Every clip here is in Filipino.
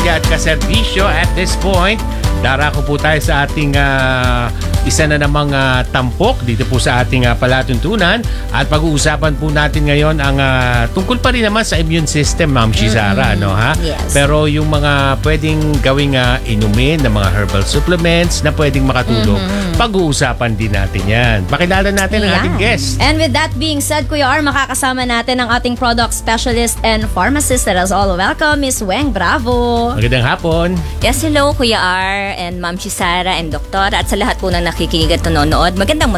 at kaserbisyo. At this point, darako po tayo sa ating isa na namang tampok dito po sa ating palatuntunan. At pag-uusapan po natin ngayon ang tungkol pa rin naman sa immune system, Ma'am Shizara, no, ha? Yes. Pero yung mga pwedeng gawing inumin na mga herbal supplements na pwedeng makatulong, pag-uusapan din natin yan. Pakilala natin ang ating guest. And with that being said, Kuya R, makakasama natin ang ating product specialist and pharmacist. Let us all welcome Miss Weng Bravo. Magandang hapon. Yes, hello Kuya R and Ma'am Shizara and Doktor at sa lahat po na nakikinig at nanonood. Magandang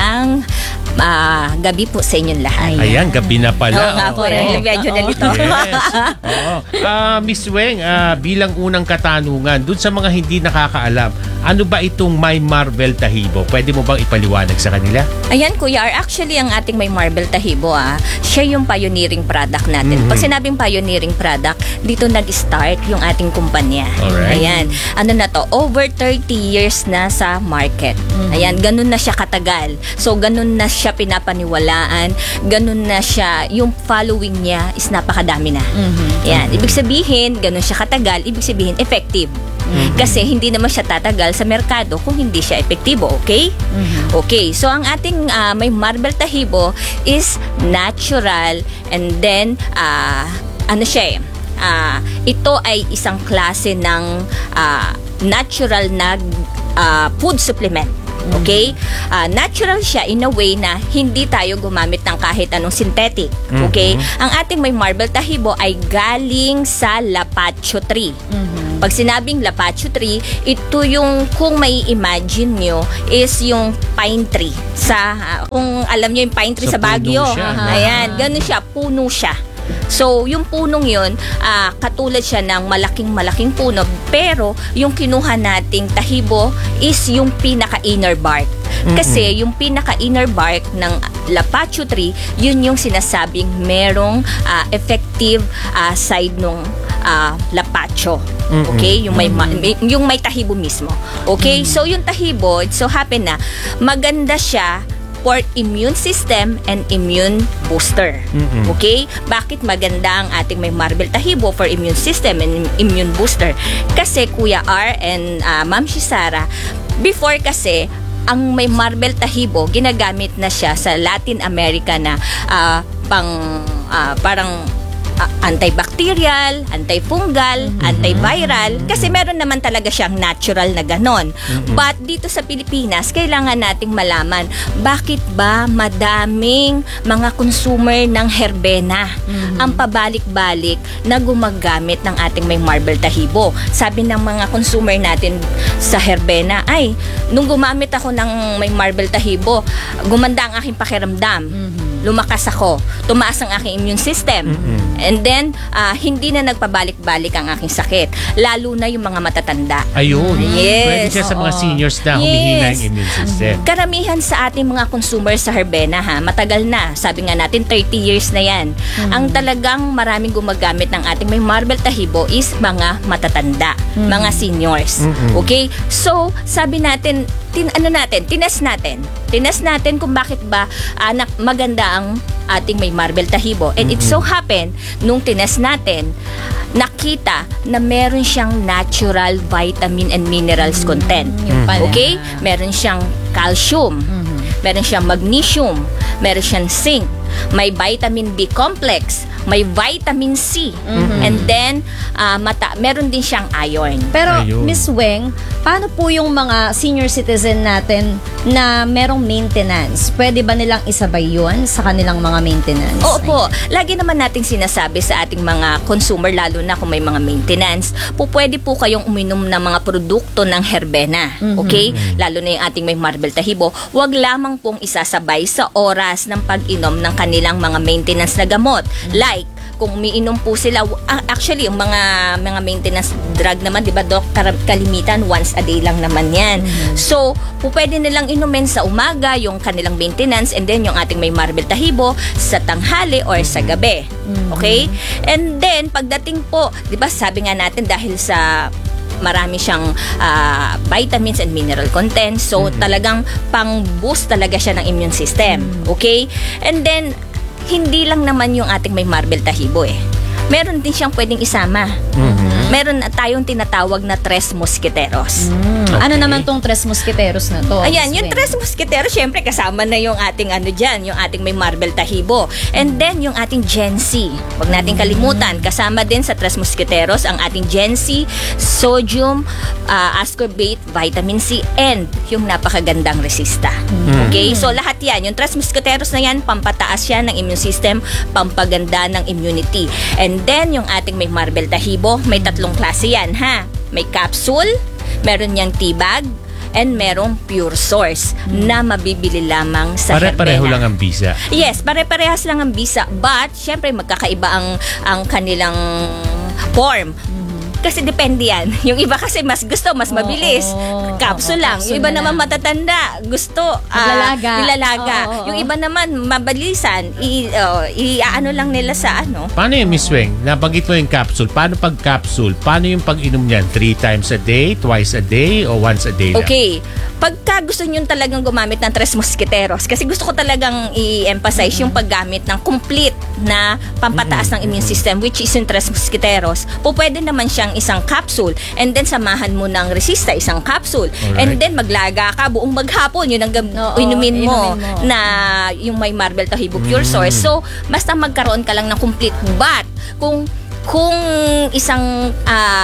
gabi po sa inyong lahat. Ayan, gabi na pala. Oo nga po, medyo nalito. Yes. Oo. Miss Weng, bilang unang katanungan, dun sa mga hindi nakakaalam, ano ba itong My Marvel Tahibo? Pwede mo bang ipaliwanag sa kanila? Ayan Kuya R, actually ang ating May Marvel Tahibo, siya yung pioneering product natin. Pag sinabing pioneering product, dito nag-start yung ating kumpanya. Alright. Ayan, ano na to, over 30 years na sa market. Ayan, ganun na siya katagal. So, ganun na siya pinapaniwalaan, ganun na siya, yung following niya is napakadami na. Ayan, ibig sabihin, ganun siya katagal, ibig sabihin, effective. Kasi hindi naman siya tatagal sa merkado kung hindi siya epektibo, okay? Okay, so ang ating May Marvel Tahibo is natural and then, ano siya ito ay isang klase ng natural na food supplement. Okay? Natural siya in a way na hindi tayo gumamit ng kahit anong synthetic. Okay? Ang ating May Marvel Tahibo ay galing sa Lapacho tree. Pag sinabing Lapacho tree, ito yung, kung may imagine nyo, is yung pine tree. Kung alam nyo yung pine tree sa Baguio. Ayan, ganun siya, puno siya. So, yung punong yun, katulad siya ng malaking puno, pero yung kinuha nating tahibo is yung pinaka-inner bark. Kasi yung pinaka-inner bark ng Lapacho tree, yun yung sinasabing merong effective side nung Lapacho. Okay? Yung may tahibo mismo. Okay? So, yung tahibo, it so happen na maganda siya for immune system and immune booster. Okay? Bakit maganda ang ating May Marvel Tahibo for immune system and immune booster? Kasi Kuya R and Ma'am Shizara, before kasi, ang May Marvel Tahibo, ginagamit na siya sa Latin America na parang antibacterial, antifungal, antiviral, kasi meron naman talaga siyang natural na ganon. But dito sa Pilipinas, kailangan nating malaman bakit ba madaming mga consumer ng herbena ang pabalik-balik na gumagamit ng ating May Marvel Tahibo. Sabi ng mga consumer natin sa herbena, ay, nung gumamit ako ng May Marvel Tahibo, gumanda ang aking pakiramdam. Lumakas ako, tumaas ang aking immune system. And then, hindi na nagpabalik-balik ang aking sakit. Lalo na yung mga matatanda. Ayun. Yes. Pwede siya sa mga seniors na humihina yung immune system. Karamihan sa ating mga consumers sa herbena, matagal na. Sabi nga natin, 30 years na yan. Ang talagang maraming gumagamit ng ating May Marvel Tahibo is mga matatanda, mga seniors. Okay? So, sabi natin, tinest natin kung bakit ba maganda ang ating May Marvel Tahibo. And it so happened, nung tinest natin, nakita na meron siyang natural vitamin and minerals content. Okay? Meron siyang calcium, meron siyang magnesium, meron siyang zinc, may vitamin B complex, may vitamin C, and then meron din siyang iron. Pero Ayun. Miss Weng, paano po yung mga senior citizen natin na merong maintenance? Pwede ba nilang isabay yun sa kanilang mga maintenance? Oo po. Lagi naman nating sinasabi sa ating mga consumer, lalo na kung may mga maintenance, pwede po kayong uminom ng mga produkto ng herbena. Okay? Lalo na yung ating May Marvel Tahibo. Huwag lamang pong isasabay sa oras ng pag-inom ng kanilang mga maintenance na gamot. Like, kung umiinom po sila, actually yung mga maintenance drug naman, 'di ba, Doc, kalimitan once a day lang naman 'yan. So, pwede nilang inumin sa umaga yung kanilang maintenance and then yung ating May Marvel Tahibo sa tanghali or sa gabi. Okay? And then pagdating po, 'di ba, sabi nga natin dahil sa marami siyang vitamins and mineral content, so talagang pang-boost talaga siya ng immune system. Okay? And then hindi lang naman yung ating May Marvel Tahibo meron din siyang pwedeng isama. meron na tayong tinatawag na Tres Mosquiteros. Ano naman tong Tres Mosquiteros na to? Ayan, Miss yung Weng? Tres Mosquiteros, syempre kasama na yung ating dyan, yung ating may marble tahibo. And then, yung ating Gen C. Huwag natin kalimutan, kasama din sa Tres Mosquiteros ang ating Gen C, sodium, ascorbate, vitamin C, and yung napakagandang resista. Okay? So, lahat yan. Yung Tres Mosquiteros na yan, pampataas yan ng immune system, pampaganda ng immunity. And then, yung ating may marble tahibo, may tatlong klase yan, ha? May capsule, meron niyang tea bag, and merong pure source na mabibili lamang sa Pare-pareho Herbena. lang ang bisa. Yes, pare-parehas lang ang bisa. But, syempre, magkakaiba ang kanilang form. Kasi depende yan. Yung iba kasi mas gusto, mas mabilis. Capsule lang. Yung iba naman matatanda. Gusto, nilalaga. Yung iba naman, mabilisan. Ano lang nila sa ano. Paano yung Miss Weng? Nabanggit mo yung capsule. Paano pag capsule? Paano yung pag-inom niyan? 3 times a day, twice a day, o once a day lang? Okay. Pagka gusto nyo talagang gumamit ng Tres Mosquiteros, kasi gusto ko talagang i-emphasize yung paggamit ng complete na pampataas ng immune system, which is yung Tres Mosquiteros, pwede naman siyang isang capsule, and then samahan mo ng resista, isang capsule. Alright. And then maglaga ka buong maghapon, yun ang inumin mo na yung may marble tahibo pure source. So, basta magkaroon ka lang ng complete. But, kung isang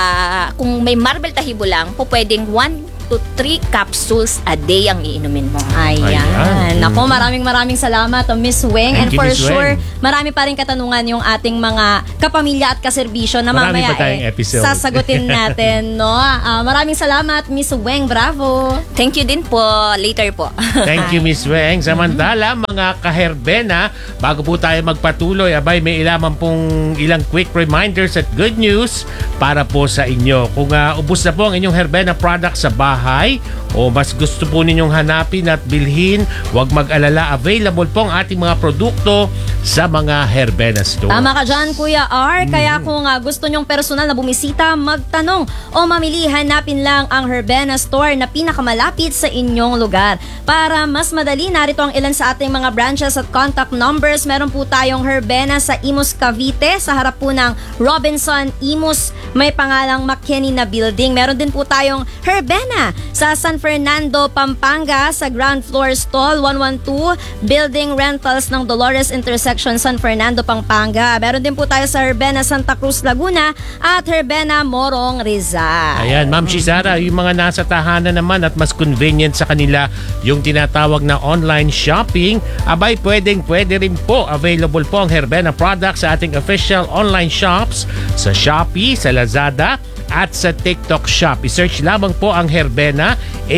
kung may marble tahibo lang, pwedeng 1 to 3 capsules a day ang iinumin mo. Ayan. Ako, maraming salamat, Miss Weng. Thank And you, for Miss sure, Weng. marami pa rin katanungan yung ating mga kapamilya at kaserbisyo na Marami mamaya pa tayong episode. sasagutin natin. No? Maraming salamat, Miss Weng. Bravo! Thank you din po. Later po. Thank you, Miss Weng. Samantala, mga kaherbena, bago po tayo magpatuloy, abay, may ilang quick reminders at good news para po sa inyo. Kung ubos na po ang inyong herbena product sa bahay, o mas gusto po ninyong hanapin at bilhin, huwag mag-alala. Available po ang ating mga produkto sa mga Herbena store. Tama ka dyan, Kuya R. Kaya kung gusto nyong personal na bumisita, magtanong o mamili, hanapin lang ang Herbena Store na pinakamalapit sa inyong lugar. Para mas madali, narito ang ilan sa ating mga branches at contact numbers. Meron po tayong Herbena sa Imus, Cavite, sa harap po ng Robinson Imus. May pangalang McKinney na building. Meron din po tayong Herbena sa San Fernando, Pampanga, sa ground floor stall 112, building rentals ng Dolores Intersection, San Fernando, Pampanga. Meron din po tayo sa Herbena, Santa Cruz, Laguna at Herbena, Morong, Rizal. Ayan, Ma'am Shizara, yung mga nasa tahanan naman at mas convenient sa kanila yung tinatawag na online shopping, abay pwede rin po. Available po ang Herbena products sa ating official online shops sa Shopee, sa Lazada, at sa TikTok Shop. I-search lamang po ang Herbena,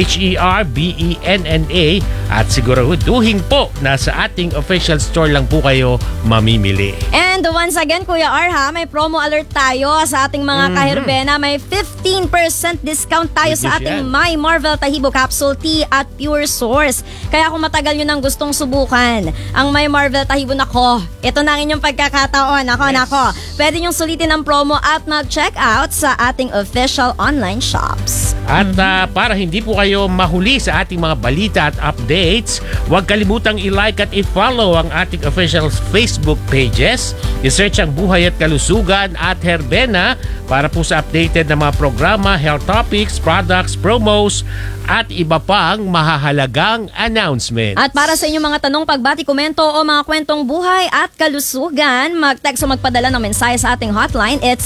Herbena, at siguraduhin po na sa ating official store lang po kayo mamimili. And once again, Kuya R, may promo alert tayo sa ating mga kaherbena. May 15% discount tayo sa Good news ating yan. My Marvel Tahibo Capsule Tea at Pure Source. Kaya kung matagal nyo nang gustong subukan ang My Marvel Tahibo, nako, ito na ang inyong pagkakataon. Nako. Pwede nyong sulitin ang promo at mag-check out sa ating official online shops. At para hindi po kayo mahuli sa ating mga balita at updates, huwag kalimutang i-like at i-follow ang ating official Facebook pages. I-search ang Buhay at Kalusugan at Herbena para po sa updated na mga programa, health topics, products, promos, at iba pang mahahalagang announcements. At para sa inyong mga tanong, pagbati, komento o mga kwentong buhay at kalusugan, mag-text o magpadala ng mensahe sa ating hotline. It's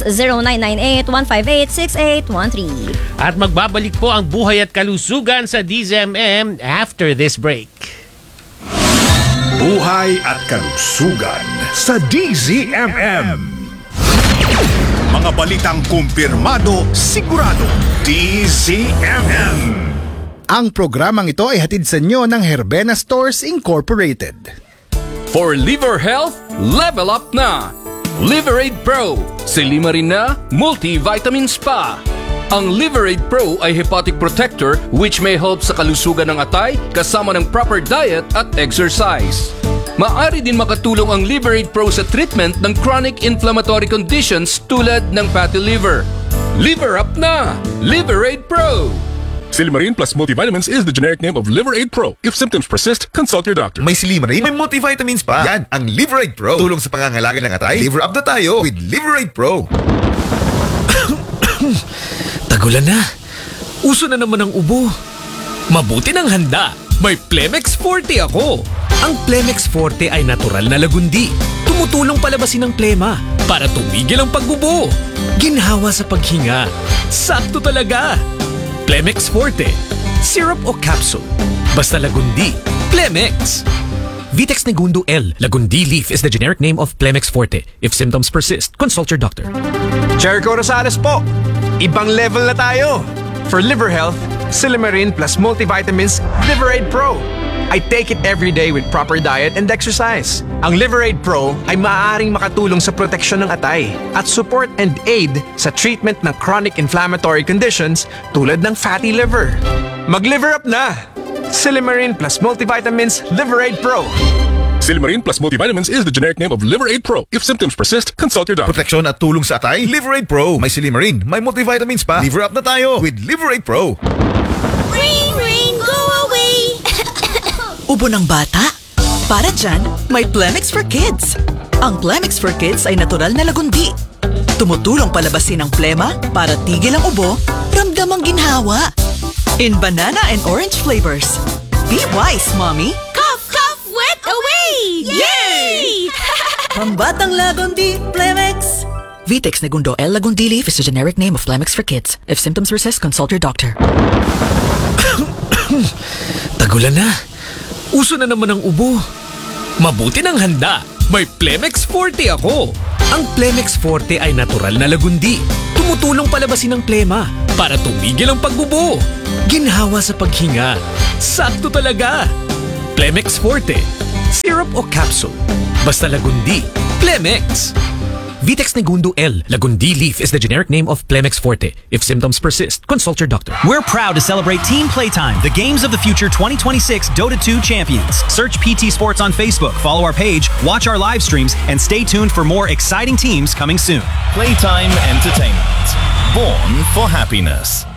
0998-158-6813. At magbabalik po ang Buhay at Kalusugan sa DZMM after this break. Buhay at Kalusugan sa DZMM. Mga balitang kumpirmado, sigurado. DZMM. Ang programang ito ay hatid sa inyo ng Herbena Stores Incorporated. For liver health, level up na! Liverade Pro, silima rin na multivitamins pa. Ang Liverade Pro ay hepatic protector which may help sa kalusugan ng atay kasama ng proper diet at exercise. Maaari din makatulong ang Liverade Pro sa treatment ng chronic inflammatory conditions tulad ng fatty liver. Liver up na! Liverade Pro! Silimarin plus multivitamins is the generic name of Liverade Pro. If symptoms persist, consult your doctor. May Silimarin, may multivitamins pa. Yan, ang Liverade Pro. Tulong sa pangangalaga ng atay. Liver up na tayo with Liverade Pro. Tagulan na. Uso na naman ang ubo. Mabuti ng handa. May Plemex Forte ako. Ang Plemex Forte ay natural na lagundi. Tumutulong palabasin ang plema para tumigil ang pagbubo. Ginhawa sa paghinga. Sakto talaga. Plemex Forte. Syrup o capsule. Basta lagundi. Plemex. Vitex Negundo L. Lagundi leaf is the generic name of Plemex Forte. If symptoms persist, consult your doctor. Jericho Rosales po. Ibang level na tayo. For liver health, Silimarin plus multivitamins Liverade Pro. I take it every day with proper diet and exercise. Ang Liverade Pro ay maaaring makatulong sa proteksyon ng atay at support and aid sa treatment ng chronic inflammatory conditions tulad ng fatty liver. Mag-liver up na! Silimarin plus multivitamins Liverade Pro. Silimarin plus multivitamins is the generic name of Liverade Pro. If symptoms persist, consult your doctor. Proteksyon at tulong sa atay, Liverade Pro. May Silimarin, may multivitamins pa. Liver up na tayo with Liverade Pro. Ring, ring, go away! Ubo ng bata? Para dyan, may Plemex for Kids. Ang Plemex for Kids ay natural na lagundi. Tumutulong palabasin ang plema para tigil ang ubo, ramdam ang ginhawa. In banana and orange flavors. Be wise, Mommy! Cough, cough, wet away! Yay! Pambatang lagundi, Plemex! Vitex Negundo L. Lagundi Leaf is the generic name of Plemex for Kids. If symptoms persist, consult your doctor. Tagulan na. Uso na naman ang ubo. Mabuti ng handa. May Plemex Forte ako. Ang Plemex Forte ay natural na lagundi. Tumutulong palabasin ang plema para tumigil ang pagbubo. Ginhawa sa paghinga. Sakto talaga. Plemex Forte. Syrup o capsule. Basta lagundi. Plemex. Vitex Negundo L. Lagundi leaf is the generic name of Plemex Forte. If symptoms persist, consult your doctor. We're proud to celebrate Team Playtime, the Games of the Future 2026 Dota 2 champions. Search PT Sports on Facebook, follow our page, watch our live streams, and stay tuned for more exciting teams coming soon. Playtime Entertainment. Born for happiness.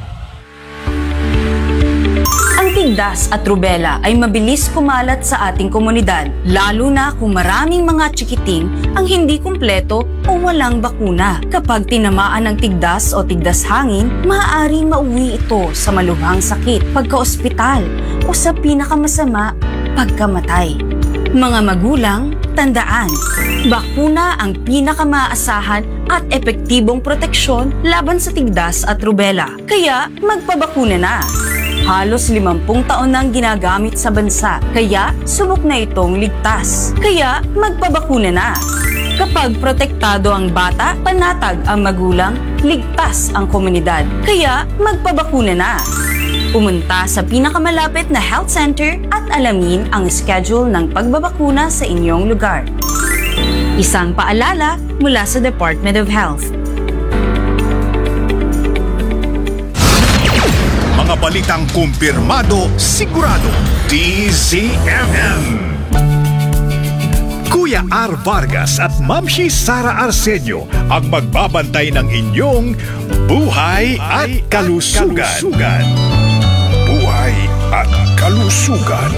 Ang tigdas at rubella ay mabilis kumalat sa ating komunidad, lalo na kung maraming mga chikiting ang hindi kumpleto o walang bakuna. Kapag tinamaan ng tigdas o tigdas hangin, maaaring mauwi ito sa malubhang sakit, pagka-ospital o sa pinakamasama, pagkamatay. Mga magulang, tandaan, bakuna ang pinakamaasahan at epektibong proteksyon laban sa tigdas at rubella. Kaya magpabakuna na! Halos 50 taon nang ginagamit sa bansa, kaya subok na itong ligtas. Kaya magpabakuna na. Kapag protektado ang bata, panatag ang magulang, ligtas ang komunidad. Kaya magpabakuna na. Pumunta sa pinakamalapit na health center at alamin ang schedule ng pagbabakuna sa inyong lugar. Isang paalala mula sa Department of Health. Mga balitang kumpirmado, sigurado, DZMM. Kuya R. Vargas at Mamshi Sara Arsenio ang magbabantay ng inyong buhay at kalusugan. Buhay at kalusugan.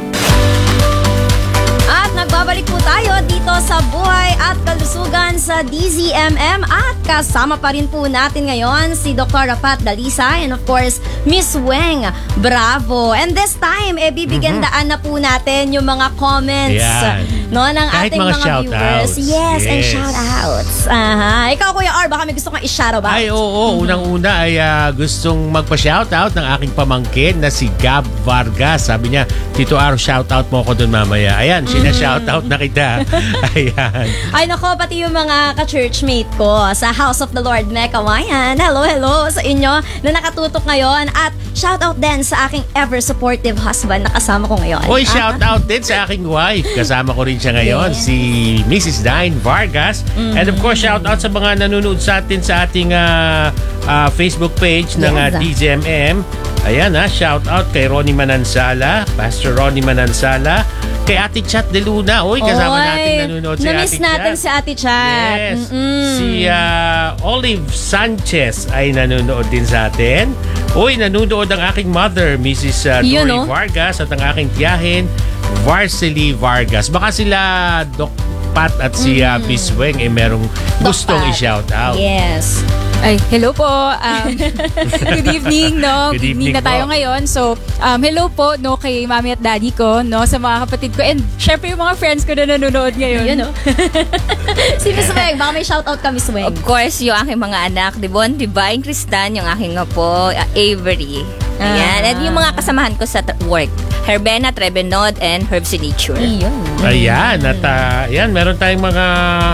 At nagbabalik po tayo dito sa Buhay at Kalusugan sa DZMM at kasama pa rin po natin ngayon si Dr. Rapat Dalisay and of course Miss Weng Bravo. And this time, bibigyan daan na po natin yung mga comments no, ng kahit ating mga viewers. Yes, and shoutouts. Ikaw, Kuya R, baka may gusto kang i-shoutout. Ay, oo. Unang-una ay gustong magpa-shoutout ng aking pamangkin na si Gab Vargas. Sabi niya, Tito R, shoutout mo ako dun mamaya. Ayan, sina-shoutout na kita. Ayan. Ay, nako, pati yung mga ka-churchmate ko sa House of the Lord Mekawayan. Hello, hello sa inyo na nakatutok ngayon. At shoutout din sa aking ever-supportive husband na kasama ko ngayon. Oy, shoutout din sa aking wife. Kasama ko rin siya ngayon, si Mrs. Dine Vargas. And of course, shoutout sa mga nanonood sa atin sa ating Facebook page ng DZMM. Ayan shoutout kay Ronnie Manansala, Pastor Ronnie Manansala, kay Ate Chat de Luna. Oy, kasama natin nanonood si Ate Chat. Na-miss natin si Ate Chat. Yes. Si Olive Sanchez ay nanonood din sa atin. Oy, nanonood ang aking mother, Mrs. Dory Vargas, at ang aking tiyahin, Varcely Vargas. Baka sila Doc Pat at si Miss Weng merong gustong i-shout out. Yes. Ay, hello po. Good evening, no? Good evening na tayo po. ngayon. So, hello po, no, kay mami at daddy ko, no, sa mga kapatid ko. And syempre yung mga friends ko na nanonood ngayon. Yun, no? Si Miss Weng, baka may shoutout ka, Miss Weng. Of course, yung aking mga anak, Devon, Divine, Kristan, yung aking apo, Avery. Ayan. At yung mga kasamahan ko sa work, Herbena, Trebenod, and Herbs in Nature. Ayan. At ayan, meron tayong mga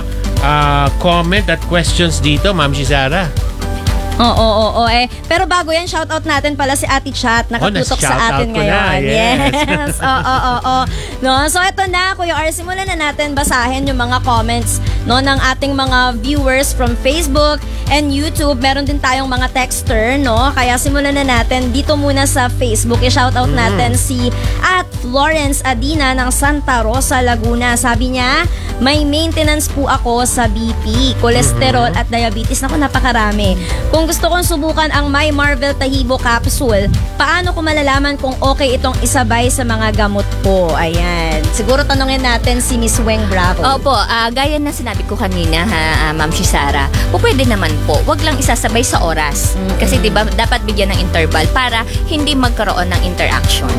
comment at questions dito, Ma'am Shizara. Oo. Pero bago yan, shoutout natin pala si Ate Chat. Nakatutok sa atin ko na, ngayon. Yes. Oo. No, so ito na, Kuya R, simulan na natin basahin yung mga comments, no, ng ating mga viewers from Facebook and YouTube. Meron din tayong mga texter, no? Kaya simulan na natin dito muna sa Facebook. I-shoutout natin si Florence Adina ng Santa Rosa, Laguna. Sabi niya, may maintenance po ako sa BP, cholesterol at diabetes. Naku, napakarami. Kung gusto kong subukan ang My Marvel Tahibo Capsule, paano ko malalaman kung okay itong isabay sa mga gamot ko? Ayan. Siguro tanungin natin si Miss Weng Bravo. Opo, gaya na sinabi ko kanina, Ma'am Shizara, pwede naman po, wag lang isasabay sa oras. Kasi diba, dapat bigyan ng interval para hindi magkaroon ng interaction.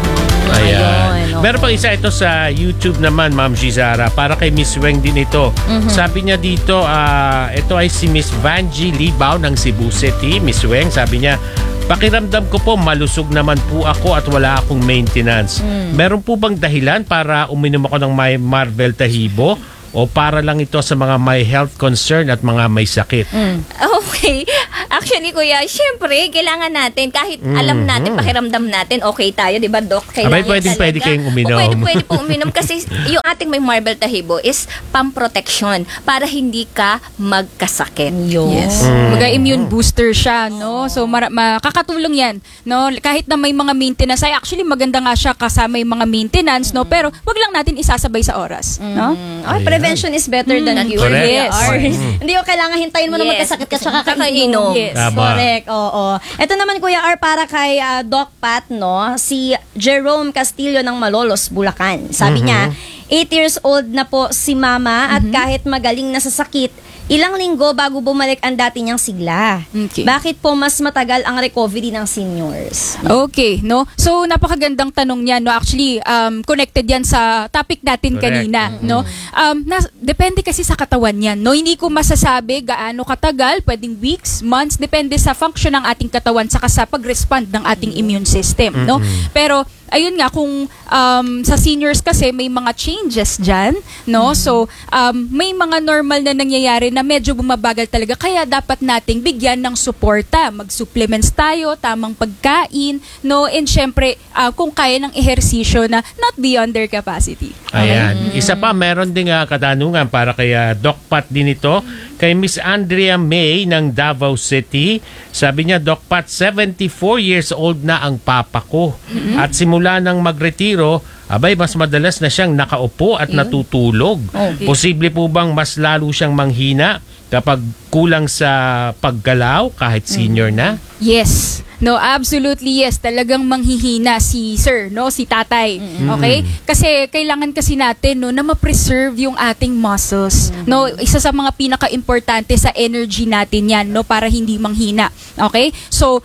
Ayan. Meron pang isa ito sa YouTube naman, Ma'am Shizara, para kay Miss Weng din ito. Sabi niya dito, ito ay si Miss Vanji Libaw ng Cebu City. Miss Weng, sabi niya, pakiramdam ko po malusog naman po ako at wala akong maintenance. Meron po bang dahilan para uminom ako ng My Marvel Tahibo? O para lang ito sa mga may health concern at mga may sakit? Okay. Actually, Kuya, syempre, kailangan natin, kahit alam natin, pakiramdam natin, okay tayo, di ba, Doc? Abay, pwede kayong uminom. Pwede po uminom kasi yung ating may Marvel Tahibo is pang-protection para hindi ka magkasakit. Yes. Mga immune booster siya, no? So, makakatulong yan, no? Kahit na may mga maintenance, ay actually maganda nga siya kasama yung mga maintenance, no? Pero wag lang natin isasabay sa oras, no? Prevention is better than cure. Correct. Yes. Hindi ko kailangan hintayin mo na magkasakit ka tsaka kakainom. Yes. Tama. Correct. Oo. Ito naman, Kuya R, para kay Doc Pat, no? Si Jerome Castillo ng Malolos, Bulacan. Sabi niya, 8 years old na po si mama at kahit magaling na sa sakit, ilang linggo bago bumalik ang dati niyang sigla. Okay. Bakit po mas matagal ang recovery ng seniors? Okay, no? So, napakagandang tanong niya, no? Actually, connected yan sa topic natin kanina, no? Depende kasi sa katawan yan, no? Hindi ko masasabi gaano katagal, pwedeng weeks, months, depende sa function ng ating katawan saka sa pag-respond ng ating immune system, no? Pero, ayun nga, kung sa seniors kasi may mga changes dyan, no? So, may mga normal na nangyayari na medyo bumabagal talaga. Kaya dapat nating bigyan ng suporta. Mag-supplements tayo, tamang pagkain, no? And syempre, kung kaya ng ehersisyo na not beyond their capacity. Ayan. Isa pa, meron ding katanungan para kay Doc Pat din ito. Kay Miss Andrea May ng Davao City. Sabi niya, Doc Pat, 74 years old na ang papa ko. At simula nang magretiro, abay, mas madalas na siyang nakaupo at natutulog. Posible po bang mas lalo siyang manghina kapag kulang sa paggalaw kahit senior na? Yes. No, absolutely yes. Talagang manghihina si sir, no, si tatay. Okay? Kasi kailangan kasi natin, no, na ma-preserve yung ating muscles. No, isa sa mga pinaka-importante sa energy natin 'yan, no, para hindi manghina. Okay? So,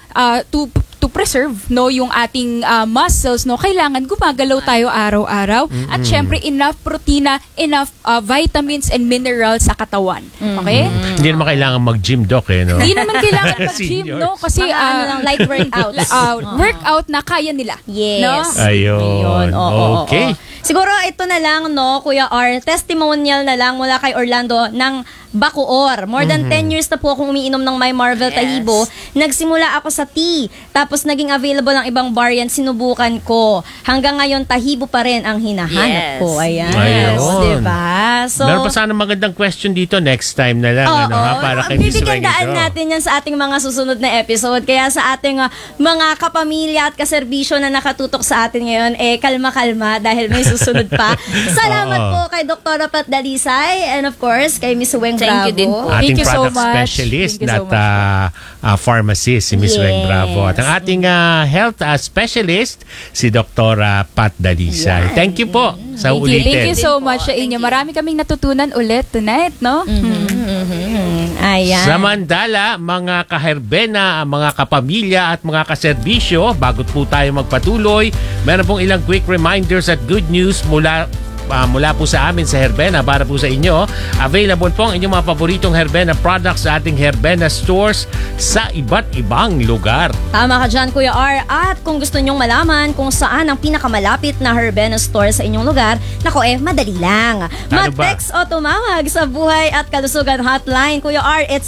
to preserve, no, yung ating muscles, no, kailangan gumagalaw tayo araw-araw at syempre enough protina, enough vitamins and minerals sa katawan. Okay? Hindi naman kailangan mag-gym, Doc, eh, no? Hindi naman kailangan mag-gym, no? Kasi lang, light workouts. Workout na kaya nila. Yes. No? Ayun. Okay. Siguro ito na lang, no, Kuya R, testimonial na lang mula kay Orlando ng Bacoor. More than 10 years na po akong umiinom ng My Marvel Tahibo. Nagsimula ako sa tea. Tapos naging available ang ibang variant. Sinubukan ko. Hanggang ngayon, Tahibo pa rin ang hinahanap ko. Ayan. Diba? So, meron pa sana magandang question dito next time na lang. Para kay Miss Weng bibigyan natin yan sa ating mga susunod na episode. Kaya sa ating mga kapamilya at kaserbisyo na nakatutok sa atin ngayon, kalma-kalma dahil may susunod pa. Salamat po kay Dr. Pat Dalisay and of course kay Miss Weng Thank you din po. Ating Thank you so product much. specialist Thank you so at pharmacist si Miss Weng Bravo. At ang ating health specialist si Dr. Pat Dalisay. Thank you po sa ulitin. Thank you so much sa inyo. Marami kaming natutunan ulit tonight, no? Ayan. Samantala, mga kaherbena, mga kapamilya at mga kaserbisyo, bago po tayo magpatuloy, meron pong ilang quick reminders at good news mula po sa amin sa Herbena para po sa inyo. Available po ang inyong mga paboritong Herbena products sa ating Herbena stores sa iba't ibang lugar. Tama ka dyan, Kuya R. At kung gusto nyong malaman kung saan ang pinakamalapit na Herbena store sa inyong lugar, nako madali lang. Mag-text o tumawag sa Buhay at Kalusugan Hotline. Kuya R, it's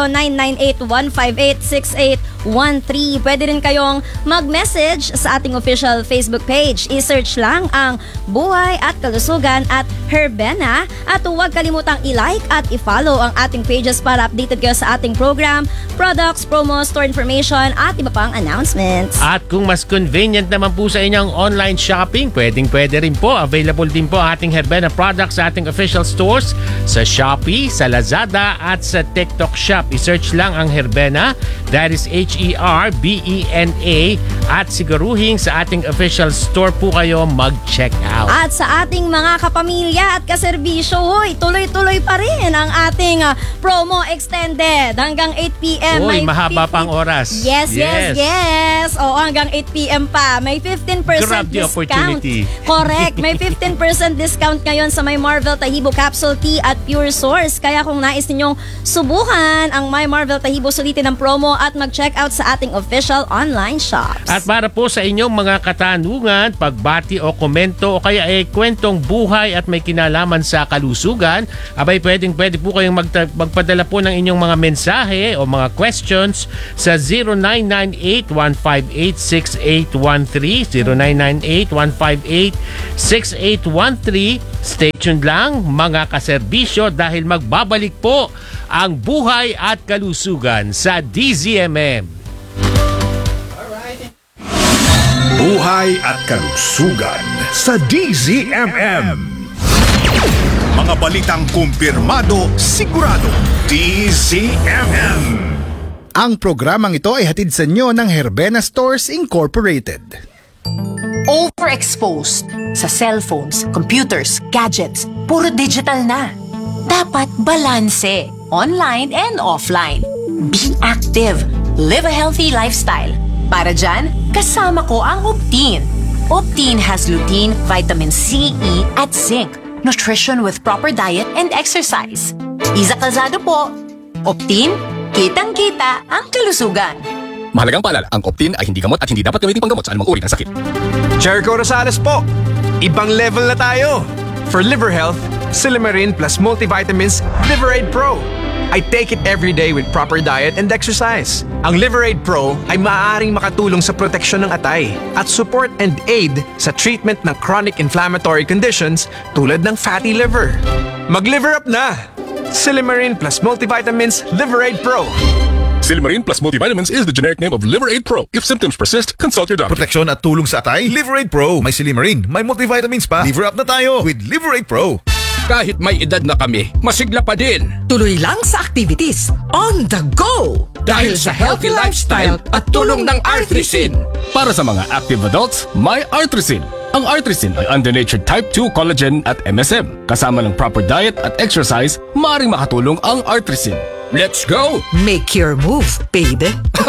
0998-158-6813. Pwede rin kayong mag-message sa ating official Facebook page. I-search lang ang Buhay at Kalusugan at Herbena at huwag kalimutang i-like at i-follow ang ating pages para updated kayo sa ating program, products, promos, store information at iba pang announcements. At kung mas convenient naman po sa inyong online shopping, pwede rin po. Available din po ating Herbena products sa ating official stores sa Shopee, sa Lazada at sa TikTok Shop. I-search lang ang Herbena, that is Herbena, at siguruhin sa ating official store po kayo mag-check out. At sa ating mga kapamilya at kaserbisyo, tuloy-tuloy pa rin ang ating promo extended hanggang 8 p.m. Uy, mahaba pang oras. Yes. Oo, hanggang 8 p.m. pa. May 15% Grab the discount. opportunity. Correct. May 15% discount ngayon sa My Marvel Tahibo Capsule Tea at Pure Source. Kaya kung nais ninyong subukan ang My Marvel Tahibo, sulitin ang promo at mag-check out sa ating official online shops. At para po sa inyong mga katanungan, pagbati o komento o kaya kwentong buhay at may kinalaman sa kalusugan, abay pwede po kayong magpadala po ng inyong mga mensahe o mga questions sa 0998-158-6813, 0998-158-6813. Stay tuned lang mga kaserbisyo dahil magbabalik po ang Buhay at Kalusugan sa DZMM. Buhay at Kalusugan sa DZMM. Mga balitang kumpirmado, sigurado, DZMM. Ang programang ito ay hatid sa inyo ng Herbena Stores Incorporated. Overexposed sa cellphones, computers, gadgets, puro digital na. Dapat balanse, online and offline. Be active. Live a healthy lifestyle. Para dyan, kasama ko ang Optine. Optine has lutein, vitamin C, E, at zinc. Nutrition with proper diet and exercise. Iza Calzado po. Optine, kitang-kita ang kalusugan. Mahalagang paalala, ang Optine ay hindi gamot at hindi dapat gamitin panggamot sa anumang uri ng sakit. Jericho Rosales po. Ibang level na tayo. For liver health, Silimarin plus multivitamins Liver Aid Pro. I take it every day with proper diet and exercise. Ang Liver Aid Pro ay maaaring makatulong sa proteksyon ng atay at support and aid sa treatment ng chronic inflammatory conditions tulad ng fatty liver. Mag-liver up na! Silimarin plus multivitamins Liver Aid Pro. Silimarin plus multivitamins is the generic name of Liver Aid Pro. If symptoms persist, consult your doctor. Proteksyon at tulong sa atay, Liver Aid Pro. May Silimarin, may multivitamins pa. Liver up na tayo with Liver Aid Pro. Kahit may edad na kami, masigla pa din. Tuloy lang sa activities. On the go! Dahil sa healthy lifestyle at tulong ng Artrisin. Para sa mga active adults, may Artrisin. Ang Artrisin ay under-natured type 2 collagen at MSM. Kasama ng proper diet at exercise, maaaring makatulong ang Artrisin. Let's go! Make your move, baby.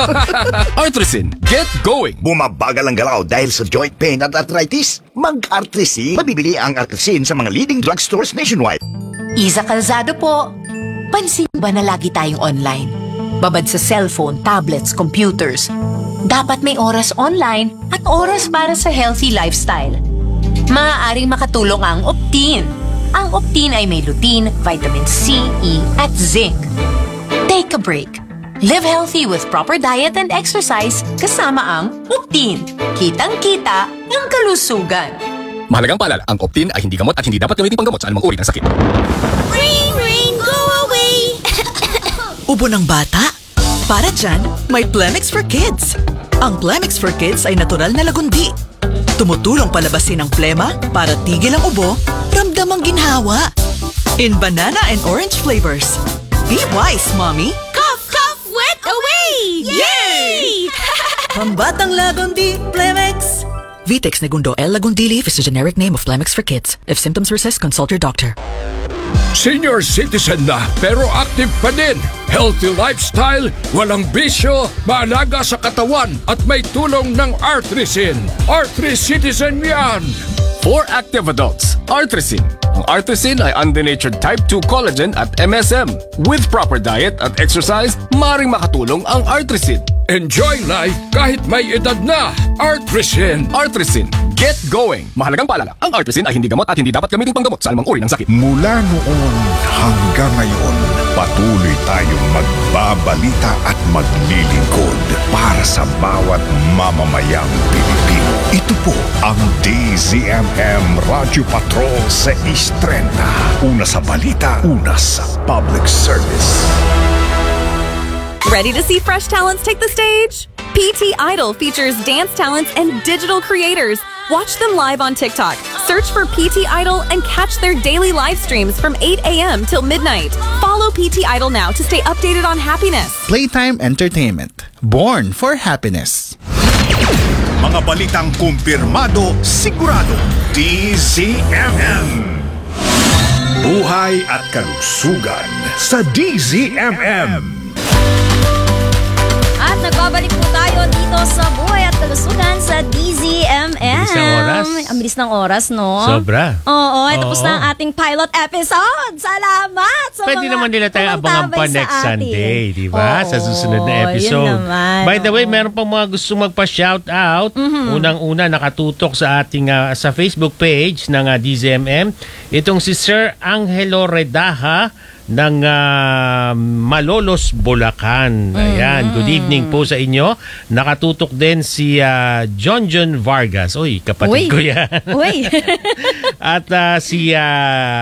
Artrisin, get going! Bumabagal ang galaw dahil sa joint pain at arthritis? Mag-Artrisin. Mabibili ang Artrisin sa mga leading drugstores nationwide. Iza Calzado po. Pansin ba na lagi tayong online? Babad sa cellphone, tablets, computers. Dapat may oras online at oras para sa healthy lifestyle. Maaaring makatulong ang Optine. Ang Optine ay may lutein, vitamin C, E, at zinc. Take a break. Live healthy with proper diet and exercise kasama ang Optine. Kitang-kita ang kalusugan. Mahalagang paalala, ang Optine ay hindi gamot at hindi dapat gamitin panggamot sa anumang uri ng sakit. Rain, rain, go away! Ubo ng bata? Para dyan, may Plemix for Kids. Ang Plemix for Kids ay natural na lagundi. Tumutulong palabasin ang plema para tigil ang ubo, ramdam ang ginhawa. In banana and orange flavors. Be wise, mommy. Cough, cough, wet away! Yay! Pambatang lagundi, Plemix. Vitex Negundo L. Lagundili is a generic name of Plemex for kids. If symptoms persist, consult your doctor. Senior citizen na pero active pa din. Healthy lifestyle, walang bisyo, maalaga sa katawan at may tulong ng Artrisin. Arthri-Citizen yan! For active adults, Artrisin. Ang Artrisin ay undenatured type 2 collagen at MSM. With proper diet at exercise, maring makatulong ang Artrisin. Enjoy life kahit may edad na. Artrisin. Artrisin. Get going! Mahalagang paalala, ang Artrisin ay hindi gamot at hindi dapat gamitin panggamot sa anumang uri ng sakit. Mula noon hanggang ngayon, patuloy tayong magbabalita at maglilingkod para sa bawat mamamayang Pilipino. Ito po ang DZMM Radio Patrol sa Istrenta. Una sa balita, una sa public service. Ready to see fresh talents take the stage? PT Idol features dance talents and digital creators. Watch them live on TikTok. Search for PT Idol and catch their daily live streams from 8 a.m. till midnight. Follow PT Idol now to stay updated on happiness. Playtime Entertainment. Born for happiness. Mga balitang kumpirmado, sigurado, DZMM. Buhay at kalusugan sa DZMM. At nagbabalik po tayo dito sa Buhay at Kalusugan sa DZMM. Bilis ng oras. Ang bilis ng oras, no? Sobra. Oo, tapos na ang ating pilot episode. Salamat sa Pwede mga naman nila tayo abangan pa pumuntabay sa next atin. Sunday, di ba? Sa susunod na Oo, episode. yun naman. By the way, meron pa mga gusto magpa-shoutout. Unang-una, nakatutok sa ating sa Facebook page ng DZMM. Itong si Sir Angelo Redaha ng Malolos, Bulacan. Ayan, good evening po sa inyo. Nakatutok din si John Vargas. Uy, kapatid ko yan. Uy. At si